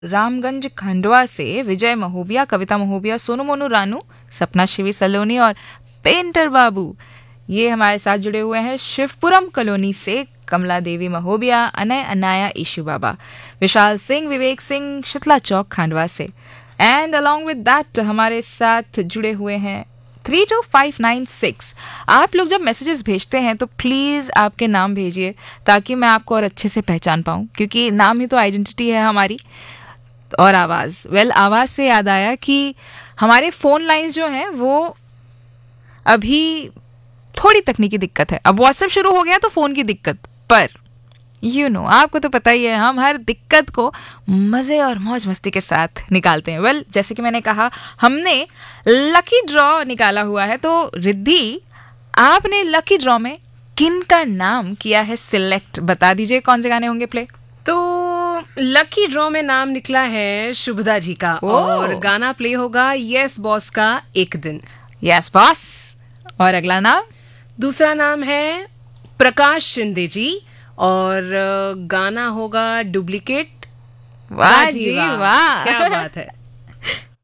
रामगंज खंडवा से विजय महोबिया, कविता महोबिया, सोनू मोनू रानू, सपना शिवी सलोनी और पेंटर बाबू, ये हमारे साथ जुड़े हुए हैं। शिवपुरम कॉलोनी से कमला देवी महोबिया, अनय अनाया ईशु बाबा, विशाल सिंह, विवेक सिंह, शीतला चौक खांडवा से। एंड अलॉन्ग विद दैट हमारे साथ जुड़े हुए हैं 32596। आप लोग जब मैसेजेस भेजते हैं तो प्लीज़ आपके नाम भेजिए ताकि मैं आपको और अच्छे से पहचान पाऊँ, क्योंकि नाम ही तो आइडेंटिटी है हमारी। और आवाज़, आवाज़ से याद आया कि हमारे फ़ोन लाइंस जो हैं वो अभी थोड़ी तकनीकी दिक्कत है। अब व्हाट्सएप शुरू हो गया तो फ़ोन की दिक्कत, पर आपको तो पता ही है हम हर दिक्कत को मज़े और मौज मस्ती के साथ निकालते हैं। जैसे कि मैंने कहा, हमने लकी ड्रॉ निकाला हुआ है, तो रिद्धि आपने लकी ड्रॉ में किन का नाम किया है सिलेक्ट, बता दीजिए कौन से गाने होंगे प्ले। तो लकी ड्रॉ में नाम निकला है शुभदा जी का, और गाना प्ले होगा यस बॉस का एक दिन। Yes boss. और अगला नाम? दूसरा नाम है प्रकाश शिंदे जी, और गाना होगा डुप्लीकेट। वाह जी वाह, क्या बात है।